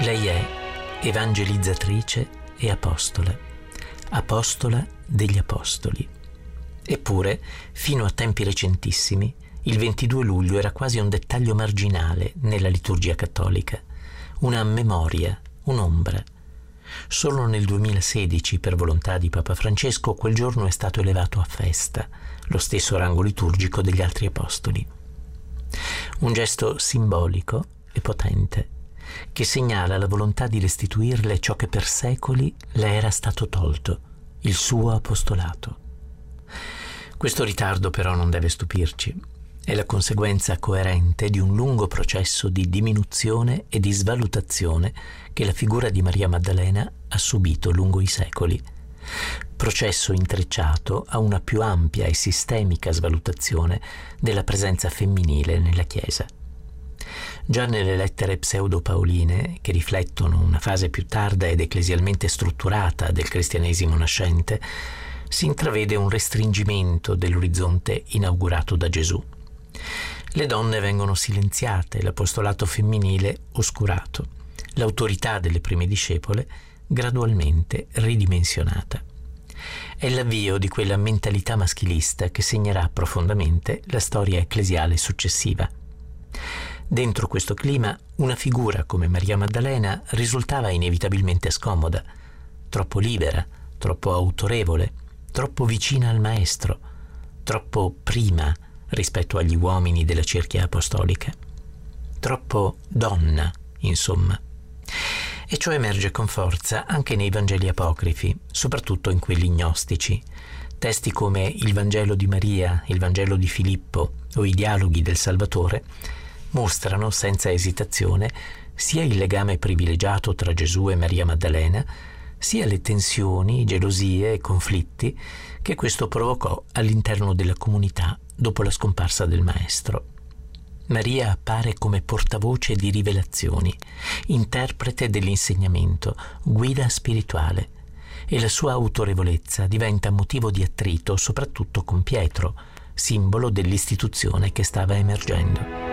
Lei è evangelizzatrice e apostola, apostola degli apostoli. Eppure, fino a tempi recentissimi, il 22 luglio era quasi un dettaglio marginale nella liturgia cattolica, una memoria, un'ombra. Solo nel 2016, per volontà di Papa Francesco, quel giorno è stato elevato a festa, lo stesso rango liturgico degli altri apostoli. Un gesto simbolico e potente, che segnala la volontà di restituirle ciò che per secoli le era stato tolto, il suo apostolato. Questo ritardo però non deve stupirci, è la conseguenza coerente di un lungo processo di diminuzione e di svalutazione che la figura di Maria Maddalena ha subito lungo i secoli, processo intrecciato a una più ampia e sistemica svalutazione della presenza femminile nella Chiesa. Già nelle lettere pseudo-paoline, che riflettono una fase più tarda ed ecclesialmente strutturata del cristianesimo nascente, si intravede un restringimento dell'orizzonte inaugurato da Gesù. Le donne vengono silenziate, l'apostolato femminile oscurato, l'autorità delle prime discepole gradualmente ridimensionata. È l'avvio di quella mentalità maschilista che segnerà profondamente la storia ecclesiale successiva. Dentro questo clima, una figura come Maria Maddalena risultava inevitabilmente scomoda, troppo libera, troppo autorevole, troppo vicina al Maestro, troppo prima rispetto agli uomini della cerchia apostolica, troppo donna, insomma. E ciò emerge con forza anche nei Vangeli apocrifi, soprattutto in quelli gnostici. Testi come il Vangelo di Maria, il Vangelo di Filippo o i dialoghi del Salvatore mostrano senza esitazione sia il legame privilegiato tra Gesù e Maria Maddalena, sia le tensioni, gelosie e conflitti che questo provocò all'interno della comunità dopo la scomparsa del Maestro. Maria appare come portavoce di rivelazioni, interprete dell'insegnamento, guida spirituale, e la sua autorevolezza diventa motivo di attrito soprattutto con Pietro, simbolo dell'istituzione che stava emergendo.